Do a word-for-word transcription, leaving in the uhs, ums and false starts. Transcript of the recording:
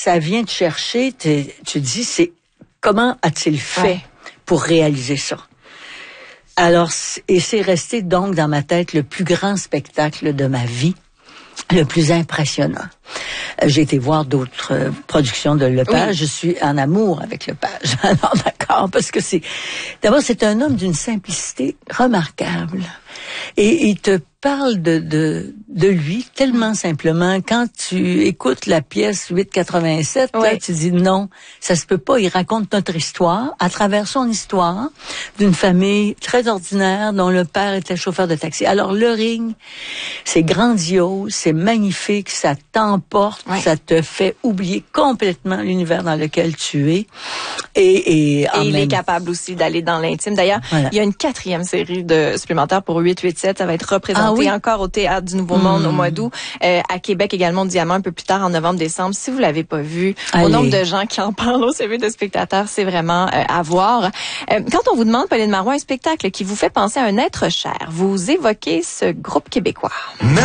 ça vient te chercher, tu te dis, c'est comment a-t-il fait ouais. pour réaliser ça? Alors, et c'est resté donc dans ma tête le plus grand spectacle de ma vie, le plus impressionnant. J'ai été voir d'autres euh, productions de Lepage. Oui. Je suis en amour avec Lepage. Alors d'accord, parce que c'est d'abord c'est un homme d'une simplicité remarquable. Et il te parle de de de lui tellement simplement. Quand tu écoutes la pièce huit quatre-vingt-sept, ouais. là, tu dis non, ça se peut pas. Il raconte notre histoire à travers son histoire d'une famille très ordinaire dont le père était chauffeur de taxi. Alors le ring, c'est grandiose, c'est magnifique, ça t'emporte, ouais. ça te fait oublier complètement l'univers dans lequel tu es. Et, et, et il même... est capable aussi d'aller dans l'intime. D'ailleurs, voilà. Il y a une quatrième série de supplémentaires pour huit huit sept. Ça va être représenté ah, oui? encore au Théâtre du Nouveau Monde mmh. au mois d'août. Euh, à Québec également, au Diamant, un peu plus tard, en novembre-décembre. Si vous l'avez pas vu, Allez. Au nombre de gens qui en parlent au C V de spectateurs, c'est vraiment euh, à voir. Euh, quand on vous demande, Pauline Marois, un spectacle qui vous fait penser à un être cher, vous évoquez ce groupe québécois.